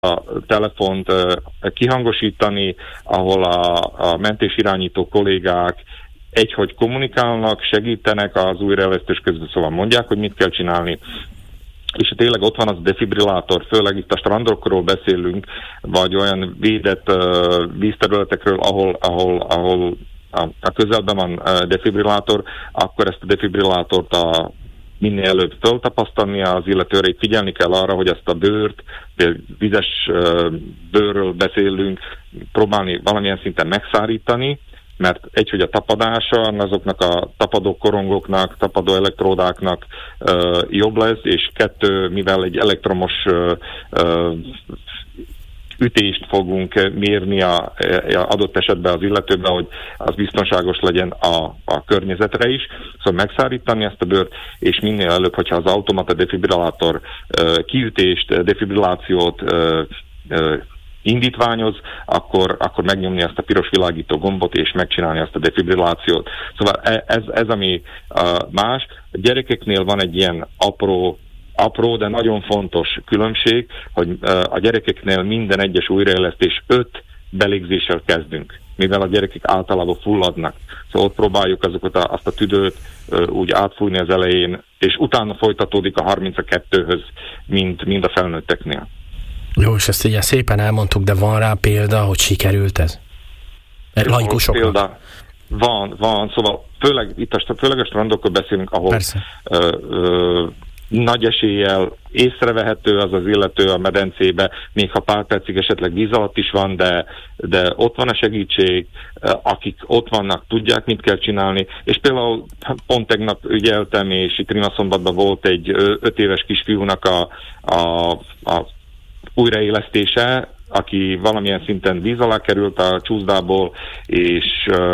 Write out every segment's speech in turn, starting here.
a telefont kihangosítani, ahol a mentésirányító kollégák egyhogy kommunikálnak, segítenek az újraélesztés közben, szóval mondják, hogy mit kell csinálni. És tényleg ott van az a defibrillátor, főleg itt a strandokról beszélünk, vagy olyan védett vízterületekről, ahol a közelben van defibrillátor, akkor ezt a defibrillátort minél előbb föltapasztalnia az illetőre, figyelni kell arra, hogy ezt a bőrt, vizes bőrről beszélünk, próbálni valamilyen szinten megszárítani, mert hogy a tapadása azoknak a tapadó korongoknak, tapadó elektródáknak jobb lesz, és 2, mivel egy elektromos ütést fogunk mérni a adott esetben az illetőben, hogy az biztonságos legyen a környezetre is. Szóval megszárítani ezt a bőrt, és minél előbb, hogyha az automata defibrillátor kiütést, defibrillációt indítványoz, akkor megnyomni ezt a piros világító gombot, és megcsinálni azt a defibrillációt. Szóval ez ami más. A gyerekeknél van egy ilyen apró, de nagyon fontos különbség, hogy a gyerekeknél minden egyes újraélesztés 5 belégzéssel kezdünk, mivel a gyerekek általában fulladnak. Szóval ott próbáljuk azt a tüdőt úgy átfújni az elején, és utána folytatódik a 32-höz, mint a felnőtteknél. Jó, és ezt ugye szépen elmondtuk, de van rá példa, hogy sikerült ez? Laikusoknak? Van, szóval főleg a strandokról beszélünk, ahol nagy eséllyel észrevehető az illető a medencébe, még ha pár percig esetleg víz alatt is van, de ott van a segítség, akik ott vannak, tudják, mit kell csinálni, és például pont tegnap ügyeltem, és itt Rimaszombatban volt egy 5 éves kisfiúnak a újraélesztése, aki valamilyen szinten víz alá került a csúszdából, és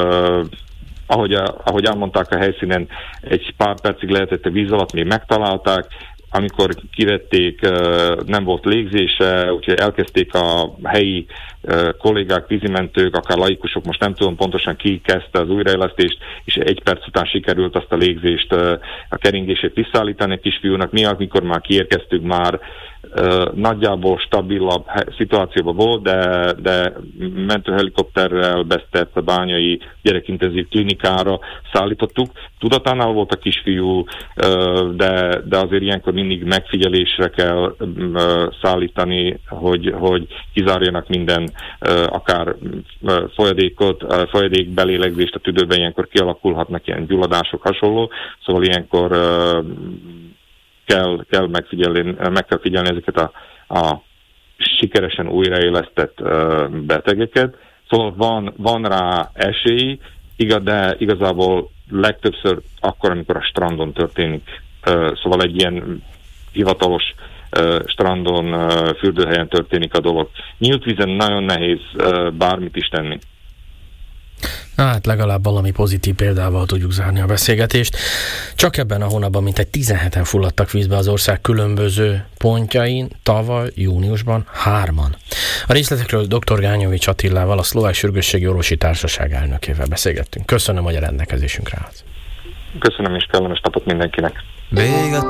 ahogy elmondták a helyszínen, egy pár percig lehetett a víz alatt, még megtalálták, amikor kivették, nem volt légzése, úgyhogy elkezdték a helyi kollégák, vízimentők, akár laikusok, most nem tudom pontosan ki kezdte az újraélesztést, és 1 perc után sikerült azt a légzést, a keringését visszaállítani a kisfiúnak. Mi, amikor már kiérkeztünk, már nagyjából stabilabb szituációban volt, de mentőhelikopterrel Besztert a bányai gyerekintenzív klinikára szállítottuk. Tudatánál volt a kisfiú, de azért ilyenkor mindig megfigyelésre kell szállítani, hogy kizárjanak minden, akár folyadék belélegzést a tüdőben, ilyenkor kialakulhatnak ilyen gyulladások, hasonló, szóval ilyenkor meg kell figyelni ezeket a sikeresen újraélesztett betegeket. Szóval van rá esély, de igazából legtöbbször akkor, amikor a strandon történik. Szóval egy ilyen hivatalos strandon, fürdőhelyen történik a dolog. Nyílt vízen nagyon nehéz bármit is tenni. Hát legalább valami pozitív példával tudjuk zárni a beszélgetést. Csak ebben a hónapban mintegy 17-en fulladtak vízbe az ország különböző pontjain, tavaly júniusban 3-an. A részletekről dr. Gányovics Attilával, a Szlovák Sürgősségi Orvosi Társaság elnökével beszélgettünk. Köszönöm, hogy a rendelkezésünkre állt. Köszönöm, és kellemes napot mindenkinek.